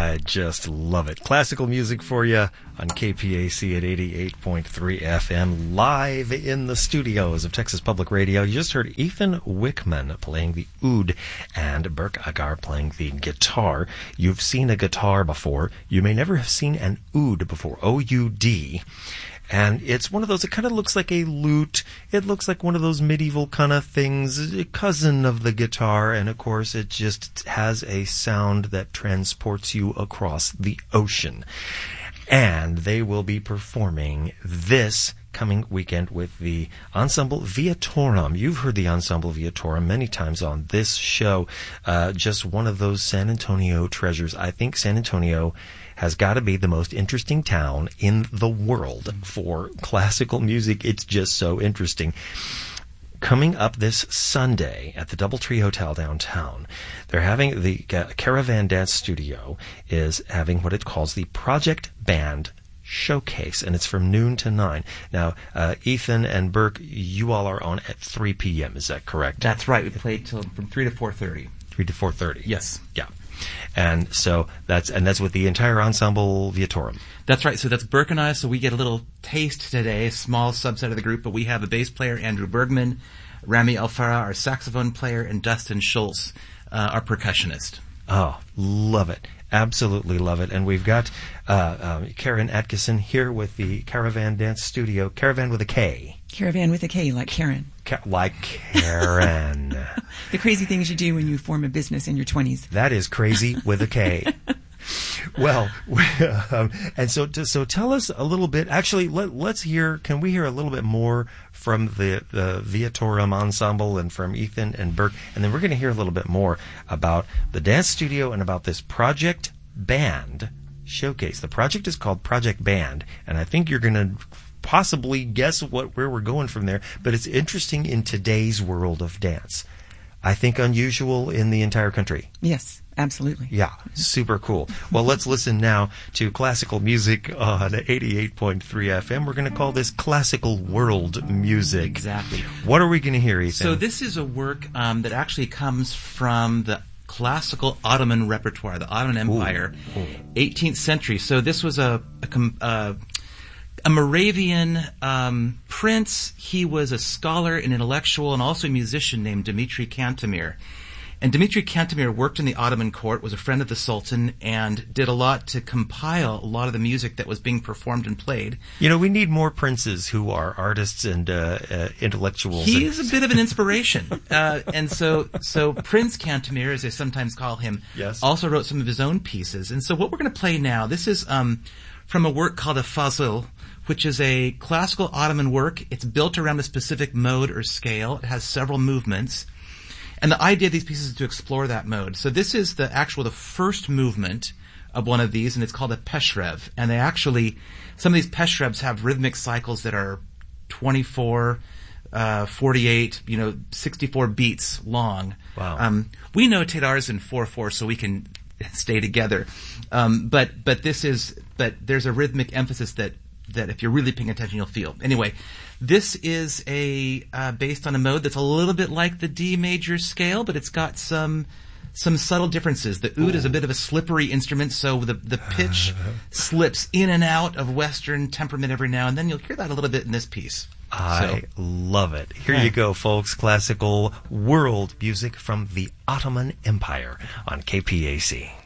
I just love it. Classical music for you on KPAC at 88.3 FM, live in the studios of Texas Public Radio. You just heard Ethan Wickman playing the oud and Burke Agar playing the guitar. You've seen a guitar before. You may never have seen an oud before, O-U-D. And it's one of those, it kind of looks like a lute. It looks like one of those medieval kind of things, a cousin of the guitar. And, of course, it just has a sound that transports you across the ocean. And they will be performing this coming weekend with the Ensemble Viatorum. You've heard the Ensemble Viatorum many times on this show. Just one of those San Antonio treasures. I think San Antonio has got to be the most interesting town in the world for classical music. It's just so interesting. Coming up this Sunday at the Doubletree Hotel downtown, they're having the Caravan Dance Studio is having what it calls the Project Band Showcase, and it's from noon to 9. Now, Ethan and Burke, you all are on at 3 p.m., is that correct? That's right. We play from 3 to 4:30. 3 to 4:30. Yes. Yeah. And so that's with the entire Ensemble Viatorum. That's right. So that's Burke and I. So we get a little taste today, a small subset of the group, but we have a bass player, Andrew Bergman, Rami Alfara, our saxophone player, and Dustin Schultz, our percussionist. Oh, love it. Absolutely love it. And we've got Karen Atkinson here with the Caravan Dance Studio. Caravan with a K. Caravan with a K, like Karen. Like Karen. The crazy things you do when you form a business in your 20s. That is crazy with a K. Well, and so tell us a little bit. Actually, let's hear. Can we hear a little bit more from the Viatorum Ensemble and from Ethan and Burke, and then we're going to hear a little bit more about the dance studio and about this Project Band Showcase. The project is called Project Band, and I think you're going to possibly guess where we're going from there. But it's interesting in today's world of dance. I think unusual in the entire country. Yes, absolutely. Yeah, super cool. Well, let's listen now to classical music on 88.3 FM. We're going to call this classical world music. Exactly. What are we going to hear, Ethan? So this is a work that actually comes from the classical Ottoman repertoire, the Ottoman Empire, 18th century. So this was a Moravian prince. He was a scholar, an intellectual, and also a musician named Dmitri Cantemir. And Dmitri Cantemir worked in the Ottoman court, was a friend of the Sultan, and did a lot to compile a lot of the music that was being performed and played. You know, we need more princes who are artists and intellectuals. He is a bit of an inspiration. And so Prince Cantemir, as they sometimes call him, yes, also wrote some of his own pieces. And so what we're going to play now, this is from a work called a fazil, which is a classical Ottoman work. It's built around a specific mode or scale. It has several movements. And the idea of these pieces is to explore that mode. So this is the first movement of one of these, and it's called a peshrev. And some of these peshrevs have rhythmic cycles that are 24, 48, 64 beats long. Wow. We notate ours in 4/4 so we can stay together. But there's a rhythmic emphasis that if you're really paying attention, you'll feel. Anyway, this is based on a mode that's a little bit like the D major scale, but it's got some subtle differences. The oud is a bit of a slippery instrument, so the pitch slips in and out of Western temperament every now and then. You'll hear that a little bit in this piece. I love it. Here you go, folks. Classical world music from the Ottoman Empire on KPAC.